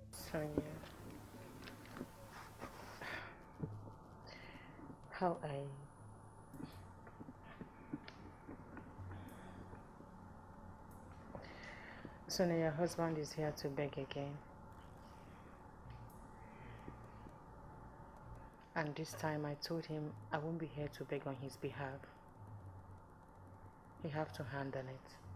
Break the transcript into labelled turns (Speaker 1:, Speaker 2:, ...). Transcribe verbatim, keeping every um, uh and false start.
Speaker 1: Sonia, how I Sonia, your husband is here to beg again. And this time I told him I won't be here to beg on his behalf. He have to handle it.